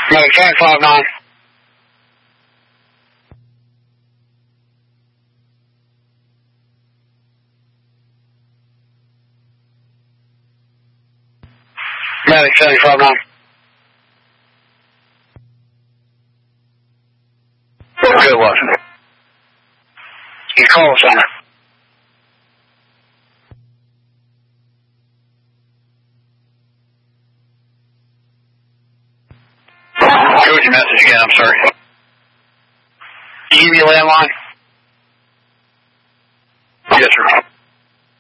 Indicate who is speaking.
Speaker 1: Medic 759. Medic 759. Good, Watson. You call center. Go with your message again, I'm sorry. You give me a landline?